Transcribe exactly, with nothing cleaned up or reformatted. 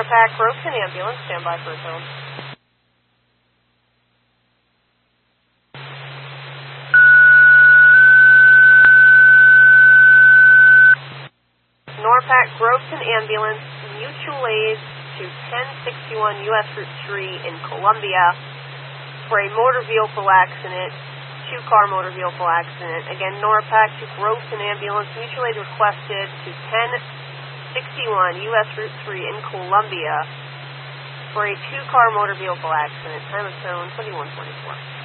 Norpac, Groveton ambulance, stand by for a tone. Norpac, Groveton ambulance, mutual aid to ten sixty-one U S Route three in Columbia for a motor vehicle accident, two-car motor vehicle accident. Again, Norpac to Groveton ambulance, mutual aid requested to ten sixty-one U S Route three in Columbia for a two-car motor vehicle accident. Time of zone twenty-one twenty-four.